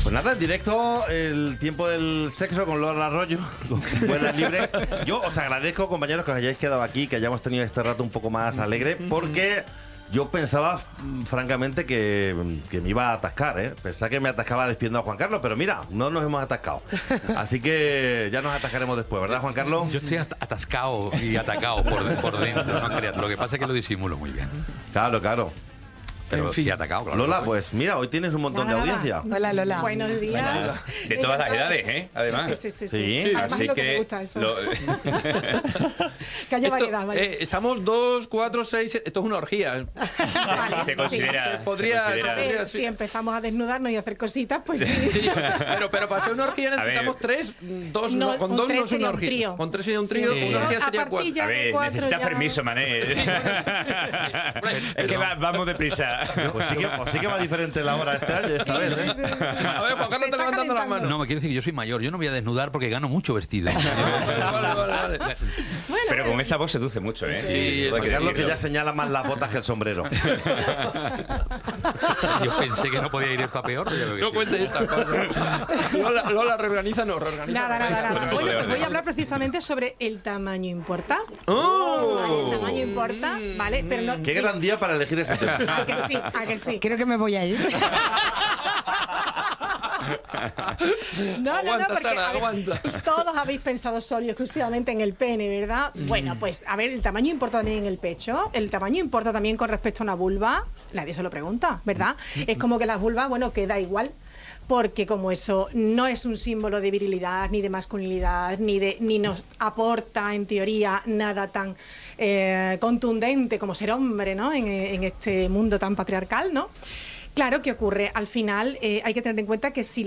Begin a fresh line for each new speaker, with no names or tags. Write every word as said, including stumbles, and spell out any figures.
Pues nada, en directo, el tiempo del sexo con Lola Arroyo, con Buenas Libres. Yo os agradezco, compañeros, que os hayáis quedado aquí, que hayamos tenido este rato un poco más alegre, porque yo pensaba, francamente, que, que me iba a atascar, ¿eh? Pensaba que me atascaba despidiendo a Juan Carlos, pero mira, no nos hemos atascado. Así que ya nos atascaremos después, ¿verdad, Juan Carlos?
Yo estoy atascado y atacado por, por dentro, no creas. Lo que pasa es que lo disimulo muy bien.
Claro, claro.
Pero
En fin.
sí atacado, claro.
Lola, pues mira, hoy tienes un montón
Nada,
de
nada.
audiencia.
Hola, Lola. Buenos días.
Bueno, de todas las edades, ¿eh? Además.
Sí, sí, sí. sí,
Sí.
sí. Además
Así
es lo que,
que
me gusta eso.
lo-
Que haya
Esto,
variedad, vaya.
eh, estamos dos, cuatro, seis. Esto es una orgía.
Vale,
se considera.
Se podría-
se
se
considera-
A ver,
podría- sí.
si empezamos a desnudarnos y a hacer cositas, pues sí.
Sí, pero, pero para ser una orgía necesitamos
ver.
tres. Dos,
No,
no, con
un
dos
tres
no es
sería
una
un
orgía.
trío.
Con tres sería un trío,
Sí.
una orgía
A
sería
partir
cuatro.
ya
A
de
ver,
cuatro
necesitas
ya-
permiso, Mané. Es que va- vamos deprisa.
Pues sí que, pues sí que va diferente la hora este año, esta vez, ¿eh?
A ver, Juan Carlos
Se
está
está
levantando la
calentando.
mano.
No, me quiere decir que yo soy mayor. Yo no voy a desnudar porque gano mucho vestido.
Vale, vale, vale.
Bueno,
Pero con esa voz seduce mucho, ¿eh?
Sí,
Juan
sí,
Carlos,
sí.
que ya señala más las botas que el sombrero.
Yo pensé que no podía ir esto a peor. pero ya veo que
No
sí.
cuentes estas cosas. Lola, Lola, reorganiza, no, reorganiza.
Nada, nada, nada.
Bueno,
Bueno,
de
pues voy
orden.
a hablar precisamente sobre el tamaño importa.
¡Oh!
El tamaño importa, ¿vale? Pero no,
Qué gran día para elegir ese tema.
A que sí, a que sí.
Creo que me voy a ir.
No, no, no,
Aguanta,
porque
Sara,
a ver,
aguanta.
todos habéis pensado solo y exclusivamente en el pene, ¿verdad? Bueno, pues a ver, el tamaño importa también en el pecho, el tamaño importa también con respecto a una vulva, nadie se lo pregunta, ¿verdad? Es como que las vulvas, bueno, queda igual. Porque como eso no es un símbolo de virilidad, ni de masculinidad, ni de ni nos aporta, en teoría, nada tan eh, contundente como ser hombre, ¿no? En, en este mundo tan patriarcal, ¿no? Claro, ¿qué ocurre? Al final eh, hay que tener en cuenta que si